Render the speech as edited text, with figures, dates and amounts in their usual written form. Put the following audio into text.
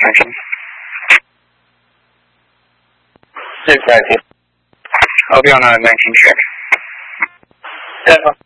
19. 619. I'll be on a 19 check. 10.